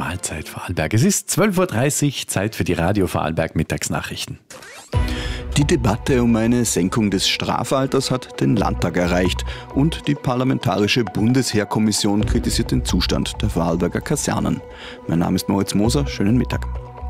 Mahlzeit Vorarlberg. Es ist 12.30 Uhr, Zeit für die Radio Vorarlberg Mittagsnachrichten. Die Debatte um eine Senkung des Strafalters hat den Landtag erreicht und die Parlamentarische Bundesheerkommission kritisiert den Zustand der Vorarlberger Kasernen. Mein Name ist Moritz Moser, schönen Mittag.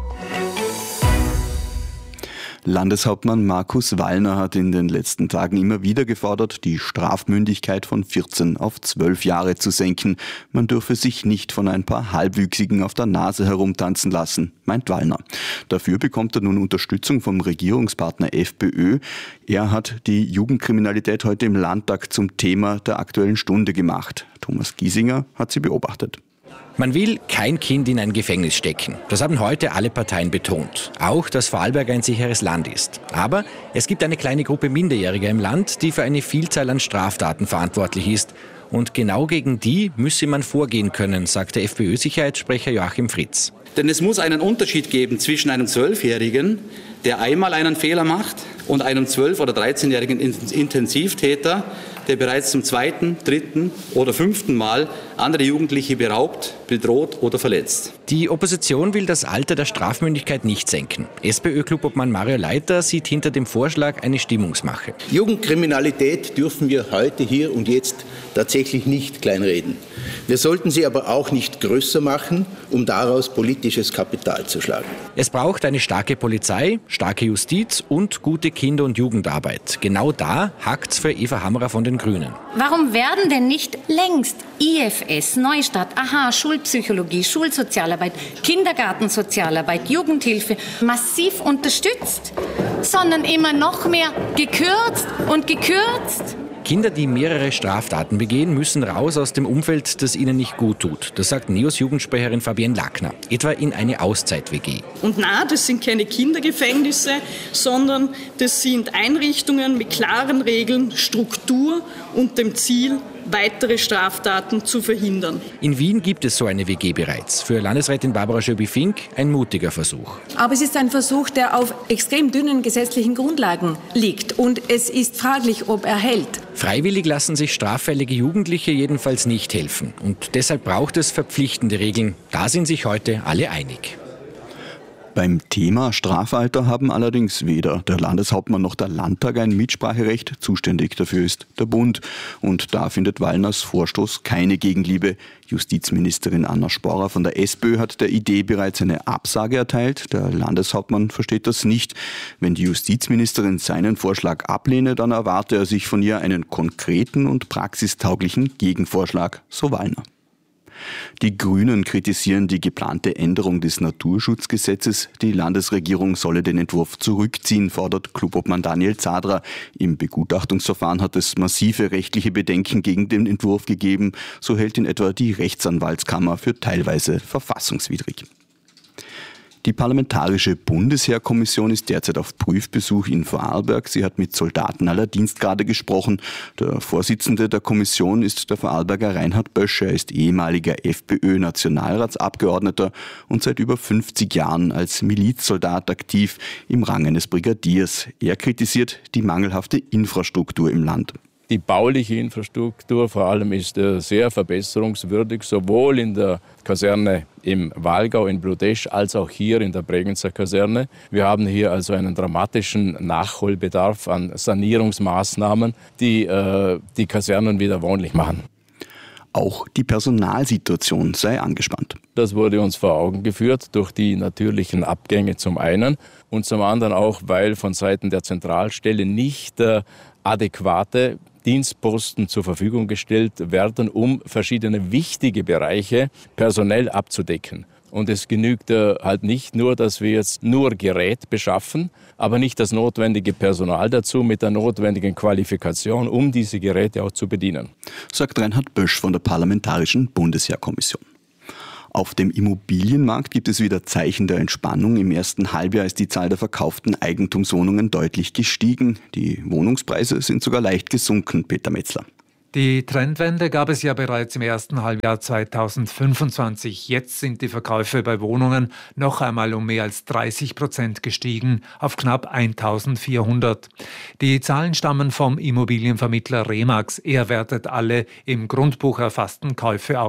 Landeshauptmann Markus Wallner hat in den letzten Tagen immer wieder gefordert, die Strafmündigkeit von 14 auf 12 Jahre zu senken. Man dürfe sich nicht von ein paar Halbwüchsigen auf der Nase herumtanzen lassen, meint Wallner. Dafür bekommt er nun Unterstützung vom Regierungspartner FPÖ. Er hat die Jugendkriminalität heute im Landtag zum Thema der Aktuellen Stunde gemacht. Thomas Giesinger hat sie beobachtet. Man will kein Kind in ein Gefängnis stecken. Das haben heute alle Parteien betont. Auch, dass Vorarlberg ein sicheres Land ist. Aber es gibt eine kleine Gruppe Minderjähriger im Land, die für eine Vielzahl an Straftaten verantwortlich ist. Und genau gegen die müsse man vorgehen können, sagt der FPÖ-Sicherheitssprecher Joachim Fritz. Denn es muss einen Unterschied geben zwischen einem 12-Jährigen, der einmal einen Fehler macht, und einem 12- oder 13-jährigen Intensivtäter, der bereits zum 2., 3. oder 5. Mal andere Jugendliche beraubt, bedroht oder verletzt. Die Opposition will das Alter der Strafmündigkeit nicht senken. SPÖ-Klubobmann Mario Leiter sieht hinter dem Vorschlag eine Stimmungsmache. Jugendkriminalität dürfen wir heute, hier und jetzt tatsächlich nicht kleinreden. Wir sollten sie aber auch nicht größer machen, um daraus politisches Kapital zu schlagen. Es braucht eine starke Polizei, starke Justiz und gute Kinder- und Jugendarbeit. Genau da hakt's für Eva Hammerer von den Grünen. Warum werden denn nicht längst IFS, Neustadt, AHA, Schulpsychologie, Schulsozialarbeit, Kindergartensozialarbeit, Jugendhilfe massiv unterstützt, sondern immer noch mehr gekürzt und gekürzt? Kinder, die mehrere Straftaten begehen, müssen raus aus dem Umfeld, das ihnen nicht gut tut. Das sagt NEOS-Jugendsprecherin Fabienne Lackner, etwa in eine Auszeit-WG. Und nein, das sind keine Kindergefängnisse, sondern das sind Einrichtungen mit klaren Regeln, Struktur und dem Ziel, weitere Straftaten zu verhindern. In Wien gibt es so eine WG bereits. Für Landesrätin Barbara Schöbi-Fink ein mutiger Versuch. Aber es ist ein Versuch, der auf extrem dünnen gesetzlichen Grundlagen liegt. Und es ist fraglich, ob er hält. Freiwillig lassen sich straffällige Jugendliche jedenfalls nicht helfen. Und deshalb braucht es verpflichtende Regeln. Da sind sich heute alle einig. Beim Thema Strafalter haben allerdings weder der Landeshauptmann noch der Landtag ein Mitspracherecht. Zuständig dafür ist der Bund. Und da findet Wallners Vorstoß keine Gegenliebe. Justizministerin Anna Sporrer von der SPÖ hat der Idee bereits eine Absage erteilt. Der Landeshauptmann versteht das nicht. Wenn die Justizministerin seinen Vorschlag ablehne, dann erwarte er sich von ihr einen konkreten und praxistauglichen Gegenvorschlag, so Wallner. Die Grünen kritisieren die geplante Änderung des Naturschutzgesetzes. Die Landesregierung solle den Entwurf zurückziehen, fordert Klubobmann Daniel Zadra. Im Begutachtungsverfahren hat es massive rechtliche Bedenken gegen den Entwurf gegeben. So hält ihn etwa die Rechtsanwaltskammer für teilweise verfassungswidrig. Die Parlamentarische Bundesheerkommission ist derzeit auf Prüfbesuch in Vorarlberg. Sie hat mit Soldaten aller Dienstgrade gesprochen. Der Vorsitzende der Kommission ist der Vorarlberger Reinhard Bösch. Er ist ehemaliger FPÖ-Nationalratsabgeordneter und seit über 50 Jahren als Milizsoldat aktiv im Rang eines Brigadiers. Er kritisiert die mangelhafte Infrastruktur im Land. Die bauliche Infrastruktur vor allem ist sehr verbesserungswürdig, sowohl in der Kaserne im Walgau in Bludesch als auch hier in der Bregenzer Kaserne. Wir haben hier also einen dramatischen Nachholbedarf an Sanierungsmaßnahmen, die die Kasernen wieder wohnlich machen. Auch die Personalsituation sei angespannt. Das wurde uns vor Augen geführt durch die natürlichen Abgänge zum einen und zum anderen auch, weil von Seiten der Zentralstelle nicht adäquate Dienstposten zur Verfügung gestellt werden, um verschiedene wichtige Bereiche personell abzudecken. Und es genügt halt nicht nur, dass wir jetzt nur Gerät beschaffen, aber nicht das notwendige Personal dazu mit der notwendigen Qualifikation, um diese Geräte auch zu bedienen. Sagt Reinhard Bösch von der Parlamentarischen Bundesheerkommission. Auf dem Immobilienmarkt gibt es wieder Zeichen der Entspannung. Im ersten Halbjahr ist die Zahl der verkauften Eigentumswohnungen deutlich gestiegen. Die Wohnungspreise sind sogar leicht gesunken, Peter Metzler. Die Trendwende gab es ja bereits im ersten Halbjahr 2025. Jetzt sind die Verkäufe bei Wohnungen noch einmal um mehr als 30% gestiegen, auf knapp 1.400. Die Zahlen stammen vom Immobilienvermittler Remax. Er wertet alle im Grundbuch erfassten Käufe aus.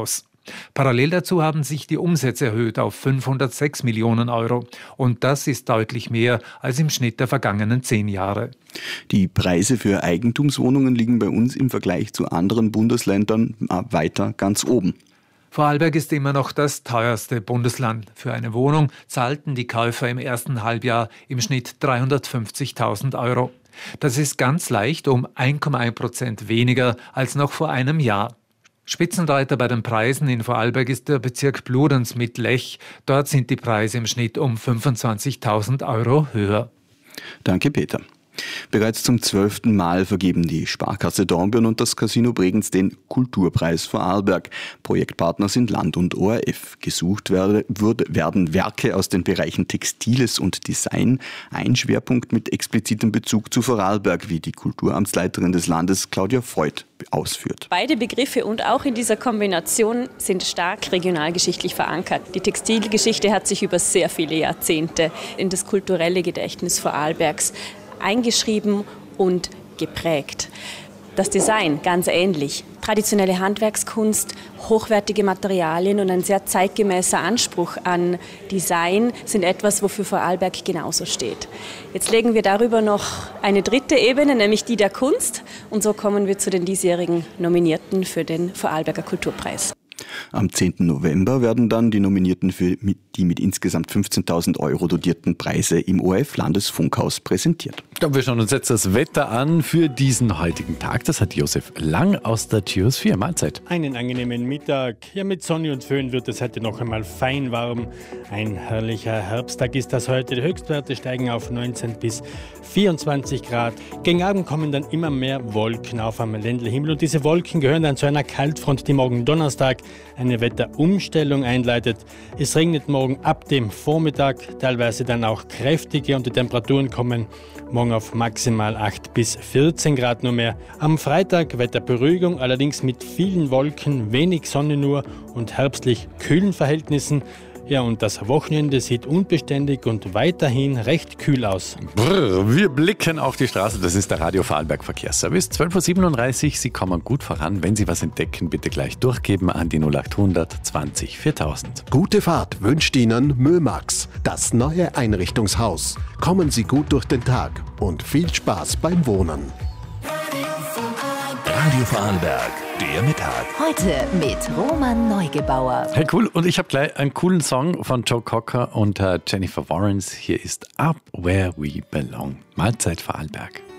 Parallel dazu haben sich die Umsätze erhöht auf 506 Millionen Euro. Und das ist deutlich mehr als im Schnitt der vergangenen 10 Jahre. Die Preise für Eigentumswohnungen liegen bei uns im Vergleich zu anderen Bundesländern weiter ganz oben. Vorarlberg ist immer noch das teuerste Bundesland. Für eine Wohnung zahlten die Käufer im ersten Halbjahr im Schnitt 350.000 Euro. Das ist ganz leicht um 1,1% weniger als noch vor einem Jahr. Spitzenreiter bei den Preisen in Vorarlberg ist der Bezirk Bludenz mit Lech. Dort sind die Preise im Schnitt um 25.000 Euro höher. Danke, Peter. Bereits zum 12. Mal vergeben die Sparkasse Dornbirn und das Casino Bregenz den Kulturpreis Vorarlberg. Projektpartner sind Land und ORF. Gesucht werden Werke aus den Bereichen Textiles und Design. Ein Schwerpunkt mit explizitem Bezug zu Vorarlberg, wie die Kulturamtsleiterin des Landes Claudia Voigt ausführt. Beide Begriffe und auch in dieser Kombination sind stark regionalgeschichtlich verankert. Die Textilgeschichte hat sich über sehr viele Jahrzehnte in das kulturelle Gedächtnis Vorarlbergs eingeschrieben und geprägt. Das Design ganz ähnlich. Traditionelle Handwerkskunst, hochwertige Materialien und ein sehr zeitgemäßer Anspruch an Design sind etwas, wofür Vorarlberg genauso steht. Jetzt legen wir darüber noch eine dritte Ebene, nämlich die der Kunst. Und so kommen wir zu den diesjährigen Nominierten für den Vorarlberger Kulturpreis. Am 10. November werden dann die Nominierten für die mit insgesamt 15.000 Euro dotierten Preise im ORF-Landesfunkhaus präsentiert. Wir schauen uns jetzt das Wetter an für diesen heutigen Tag. Das hat Josef Lang aus der TÜRS 4. Mahlzeit. Einen angenehmen Mittag. Ja, mit Sonne und Föhn wird es heute noch einmal fein warm. Ein herrlicher Herbsttag ist das heute. Die Höchstwerte steigen auf 19 bis 24 Grad. Gegen Abend kommen dann immer mehr Wolken auf am Ländlerhimmel. Und diese Wolken gehören dann zu einer Kaltfront, die morgen Donnerstag eine Wetterumstellung einleitet. Es regnet morgen ab dem Vormittag, teilweise dann auch kräftiger und die Temperaturen kommen morgen auf maximal 8 bis 14 Grad nur mehr. Am Freitag Wetterberuhigung, allerdings mit vielen Wolken, wenig Sonne nur und herbstlich kühlen Verhältnissen. Ja, und das Wochenende sieht unbeständig und weiterhin recht kühl aus. Wir blicken auf die Straße, das ist der Radio Vorarlberg Verkehrsservice. 12.37 Uhr, Sie kommen gut voran. Wenn Sie was entdecken, bitte gleich durchgeben an die 0800 20 4000. Gute Fahrt wünscht Ihnen Mömax, das neue Einrichtungshaus. Kommen Sie gut durch den Tag und viel Spaß beim Wohnen. Radio Vorarlberg, der Mittag. Heute mit Roman Neugebauer. Hey, cool. Und ich habe gleich einen coolen Song von Joe Cocker und Jennifer Warrens. Hier ist Up Where We Belong. Mahlzeit Vorarlberg.